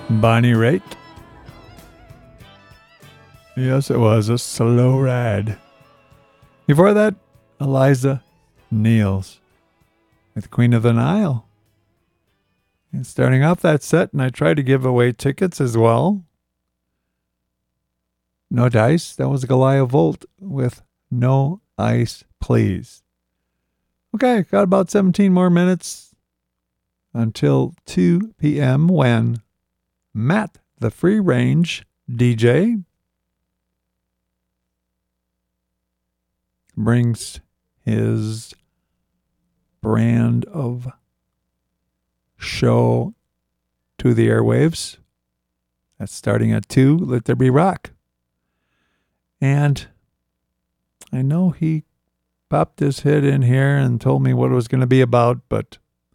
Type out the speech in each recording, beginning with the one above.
Bonnie Raitt. Yes, it was a slow ride. Before that, Eliza Niels with Queen of the Nile. And starting off that set, and I tried to give away tickets as well. No dice. That was Goliath Volt with No Ice, Please. Okay, got about 17 more minutes until 2 p.m. when Matt, the free range DJ, brings his brand of show to the airwaves. That's starting at 2, Let There Be Rock. And I know he popped his head in here and told me what it was going to be about, but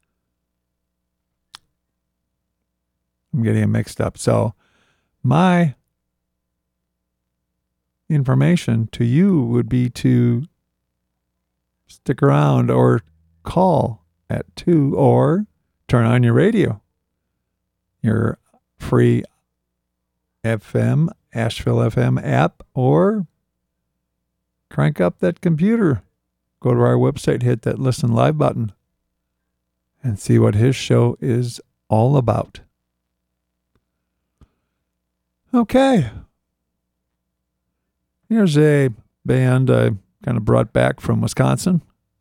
I'm getting it mixed up. So my information to you would be to stick around or call at 2 or turn on your radio, your free FM, Asheville FM app, or crank up that computer. Go to our website, hit that listen live button, and see what his show is all about. Okay. Here's a band I kind of brought back from Wisconsin.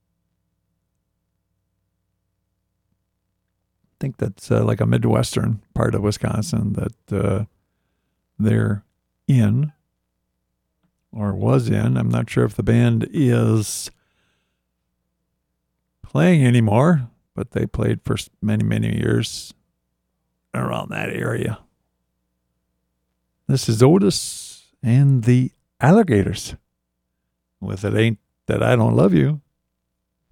I think that's like a Midwestern part of Wisconsin that they're in or was in. I'm not sure if the band is playing anymore, but they played for many, many years around that area. This is Otis and the Alligators with It Ain't That I Don't Love You.